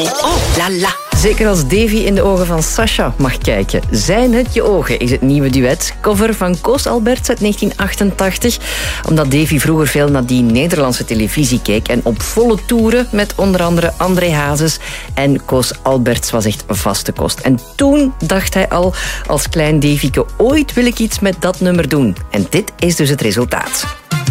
Oh la la. Zeker als Davy in de ogen van Sasha mag kijken. Zijn het je ogen is het nieuwe duet. Cover van Koos Alberts uit 1988. Omdat Davy vroeger veel naar die Nederlandse televisie keek en op volle toeren met onder andere André Hazes. En Koos Alberts was echt vaste kost. En toen dacht hij al, als klein Davyke, ooit wil ik iets met dat nummer doen. En dit is dus het resultaat.